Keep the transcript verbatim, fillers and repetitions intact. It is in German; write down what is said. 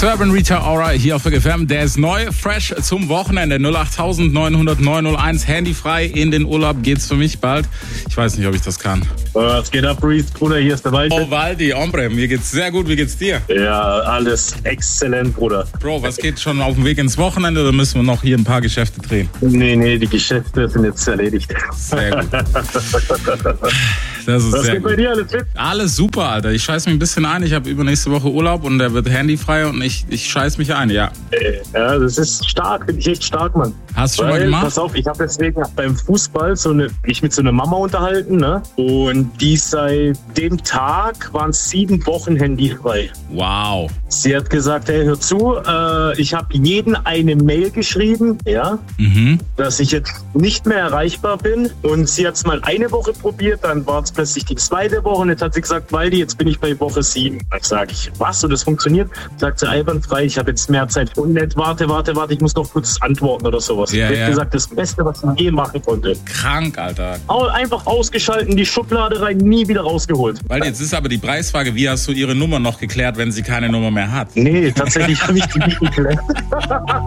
Urban Rita Ora hier auf F M. Der ist neu, fresh zum Wochenende. null acht neun null null neun null eins, handyfrei. In den Urlaub geht's für mich bald. Ich weiß nicht, ob ich das kann. Was geht ab, Reese? Bruder, hier ist der Waldi. Oh, Waldi, Hombre, mir geht's sehr gut. Wie geht's dir? Ja, alles exzellent, Bruder. Bro, was geht schon auf dem Weg ins Wochenende oder müssen wir noch hier ein paar Geschäfte drehen? Nee, nee, die Geschäfte sind jetzt erledigt. Sehr gut. Das ist Was sehr geht gut. bei dir? Alles fit? Alles super, Alter. Ich scheiß mich ein bisschen ein. Ich habe übernächste Woche Urlaub und der wird handyfrei und ich, ich scheiß mich ein, ja. Ja, das ist stark, finde ich echt stark, Mann. Hast du schon Weil, mal gemacht? Pass auf, ich habe deswegen beim Fußball so eine, mich mit so einer Mama unterhalten, ne? Und die seit dem Tag waren sieben Wochen handyfrei. Wow. Sie hat gesagt, hey, hör zu, äh, ich habe jeden eine Mail geschrieben, ja, Mhm. dass ich jetzt nicht mehr erreichbar bin. Und sie hat es mal eine Woche probiert, dann war es plötzlich die zweite Woche und jetzt hat sie gesagt, Waldi, jetzt bin ich bei Woche sieben. Dann sage ich, was? Und das funktioniert? Sagt sie, einwandfrei, ich habe jetzt mehr Zeit. Und nicht, warte, warte, warte, ich muss noch kurz antworten oder sowas. Ja, ich ja. habe gesagt, das Beste, was ich je machen konnte. Krank, Alter. Au- Einfach ausgeschalten, die Schublade rein, nie wieder rausgeholt. Weil jetzt ist aber die Preisfrage, wie hast du ihre Nummer noch geklärt, wenn sie keine Nummer mehr hat? Nee, tatsächlich habe ich die nicht geklärt.